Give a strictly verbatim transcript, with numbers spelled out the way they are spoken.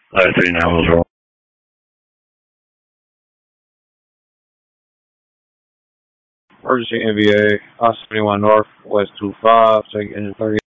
Last three nine was wrong. Emergency N V A, I seventy-one North, West two five, take engine thirty.